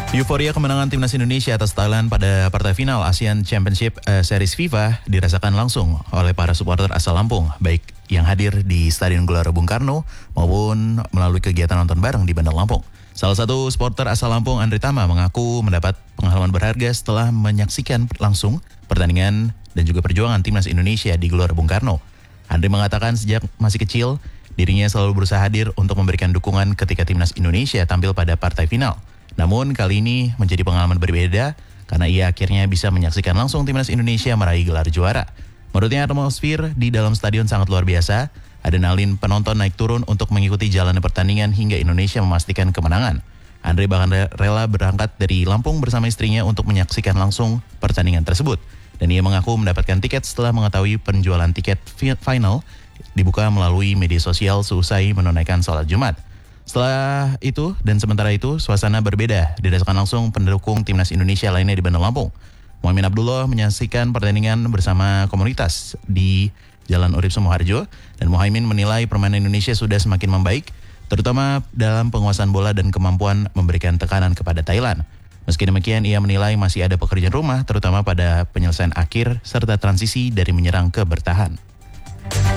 Euforia kemenangan timnas Indonesia atas Thailand pada partai final ASEAN Championship Series FIFA dirasakan langsung oleh para supporter asal Lampung, baik yang hadir di Stadion Gelora Bung Karno maupun melalui kegiatan nonton bareng di Bandar Lampung. Salah satu supporter asal Lampung, Andri Tama, mengaku mendapat pengalaman berharga setelah menyaksikan langsung pertandingan dan juga perjuangan timnas Indonesia di Gelora Bung Karno. Andri mengatakan sejak masih kecil, dirinya selalu berusaha hadir untuk memberikan dukungan ketika timnas Indonesia tampil pada partai final. Namun kali ini menjadi pengalaman berbeda karena ia akhirnya bisa menyaksikan langsung timnas Indonesia meraih gelar juara. Menurutnya atmosfer di dalam stadion sangat luar biasa. Adrenalin penonton naik turun untuk mengikuti jalannya pertandingan hingga Indonesia memastikan kemenangan. Andre bahkan rela berangkat dari Lampung bersama istrinya untuk menyaksikan langsung pertandingan tersebut. Dan ia mengaku mendapatkan tiket setelah mengetahui penjualan tiket final dibuka melalui media sosial seusai menunaikan sholat Jumat. Setelah itu dan sementara itu, suasana berbeda dirasakan langsung pendukung timnas Indonesia lainnya di Bandar Lampung. Muhammad Abdullah menyaksikan pertandingan bersama komunitas di Jalan Urip Sumoharjo, dan Muhaimin menilai permainan Indonesia sudah semakin membaik, terutama dalam penguasaan bola dan kemampuan memberikan tekanan kepada Thailand. Meski demikian, ia menilai masih ada pekerjaan rumah, terutama pada penyelesaian akhir serta transisi dari menyerang ke bertahan.